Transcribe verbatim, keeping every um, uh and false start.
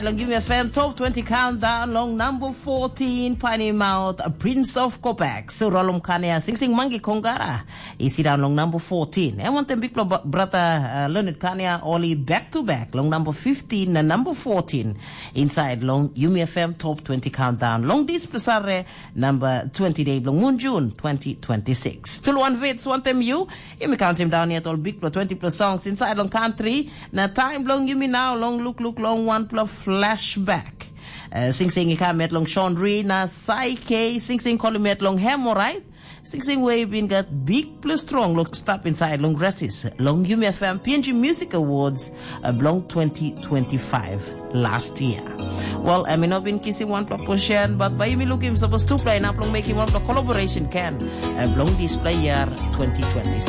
Long Give Me a Fan Top twenty Countdown, long number fourteen, Piney Mouth, Prince of Kopak, Suralum Kania, Sing Sing Mangi Kongara, Isi down long number fourteen. I want them big brother uh, Leonard Kania, Oli back to back, long number fifteen and number fourteen, inside long Yumi F M Top twenty Countdown, long this Pesare, number twenty day, long Moon June twenty twenty-six. Still one Vits, want them you, you may count him down yet, all big plus twenty plus songs inside long country, na time long Yumi now, long look, look, long one plus flashback. Uh, sing sing ika met long Sean Ree na Psyche, sing sing call met long hemorrhoid. Sing sing way been got big plus strong look stop inside long dresses. Long Yumi F M P N G Music Awards uh, long twenty twenty-five last year. Well, I may not been kissing one block position, but by me looking supposed to play and up long making one block collaboration can uh, long display year twenty twenty-six.